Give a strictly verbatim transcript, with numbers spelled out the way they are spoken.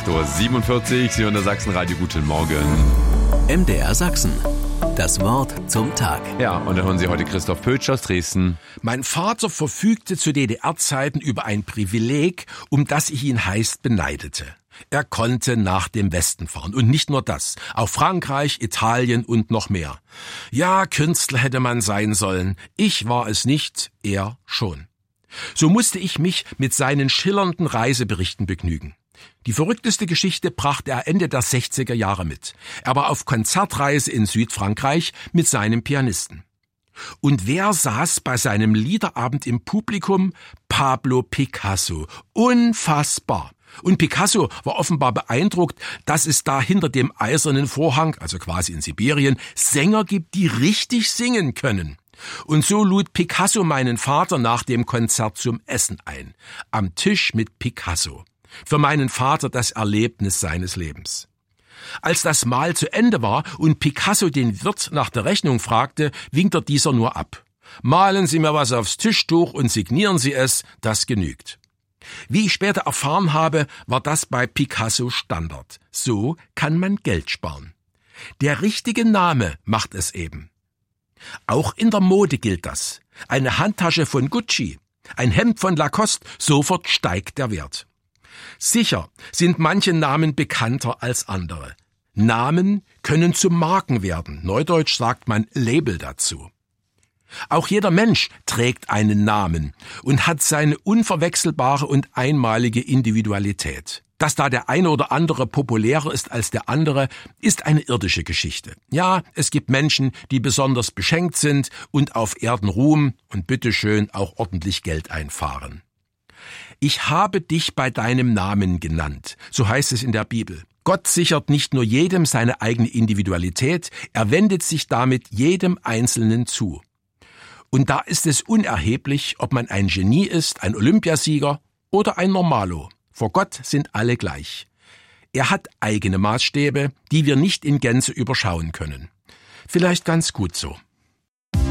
acht Uhr siebenundvierzig, Sie hören der Sachsenradio. Guten Morgen. M D R Sachsen. Das Wort zum Tag. Ja, und da hören Sie heute Christoph Pötsch aus Dresden. Mein Vater verfügte zu D D R-Zeiten über ein Privileg, um das ich ihn heißt beneidete. Er konnte nach dem Westen fahren. Und nicht nur das. Auch Frankreich, Italien und noch mehr. Ja, Künstler hätte man sein sollen. Ich war es nicht, er schon. So musste ich mich mit seinen schillernden Reiseberichten begnügen. Die verrückteste Geschichte brachte er Ende der sechziger Jahre mit. Er war auf Konzertreise in Südfrankreich mit seinem Pianisten. Und wer saß bei seinem Liederabend im Publikum? Pablo Picasso. Unfassbar. Und Picasso war offenbar beeindruckt, dass es da hinter dem eisernen Vorhang, also quasi in Sibirien, Sänger gibt, die richtig singen können. Und so lud Picasso meinen Vater nach dem Konzert zum Essen ein. Am Tisch mit Picasso. Für meinen Vater das Erlebnis seines Lebens. Als das Mahl zu Ende war und Picasso den Wirt nach der Rechnung fragte, winkte dieser nur ab. Malen Sie mir was aufs Tischtuch und signieren Sie es, das genügt. Wie ich später erfahren habe, war das bei Picasso Standard. So kann man Geld sparen. Der richtige Name macht es eben. Auch in der Mode gilt das. Eine Handtasche von Gucci, ein Hemd von Lacoste, sofort steigt der Wert. Sicher sind manche Namen bekannter als andere. Namen können zu Marken werden. Neudeutsch sagt man Label dazu. Auch jeder Mensch trägt einen Namen und hat seine unverwechselbare und einmalige Individualität. Dass da der eine oder andere populärer ist als der andere, ist eine irdische Geschichte. Ja, es gibt Menschen, die besonders beschenkt sind und auf Erden ruhen und bitteschön auch ordentlich Geld einfahren. Ich habe dich bei deinem Namen genannt, so heißt es in der Bibel. Gott sichert nicht nur jedem seine eigene Individualität, er wendet sich damit jedem Einzelnen zu. Und da ist es unerheblich, ob man ein Genie ist, ein Olympiasieger oder ein Normalo. Vor Gott sind alle gleich. Er hat eigene Maßstäbe, die wir nicht in Gänze überschauen können. Vielleicht ganz gut so.